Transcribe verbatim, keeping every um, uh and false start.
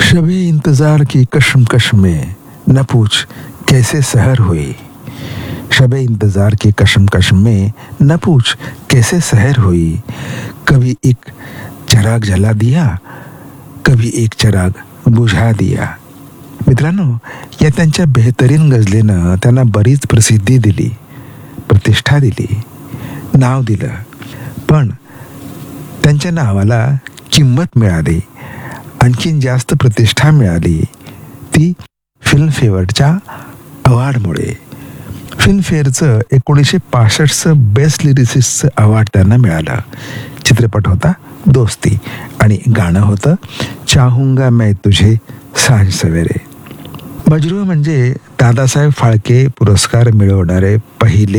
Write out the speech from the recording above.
शबे इंतजार की कशमकश में न पूछ कैसे सहर हुई। शबे इंतजार की कशमकश में न पूछ कैसे सहर हुई। कभी एक चराग जला दिया, कभी एक चराग बुझा दिया. मित्रांनो, या त्यांच्या बेहतरीन गझलेनं त्यांना बरीच प्रसिद्धी दिली, प्रतिष्ठा दिली, नाव दिलं. पण त्यांच्या नावाला किंमत मिळाली, आणखीन जास्त प्रतिष्ठा मिळाली ती फिल्मफेअरच्या अवॉर्डमुळे. फिल्मफेअरचं एकोणीसशे पासष्टचं बेस्ट लिरिसिस्टचं अवॉर्ड त्यांना मिळालं. चित्रपट होता दोस्ती आणि गाणं होतं चाहूंगा मैं तुझे सांझ सवेरे. मजरू म्हणजे दादासाहेब फाळके पुरस्कार मिळवणारे पहिले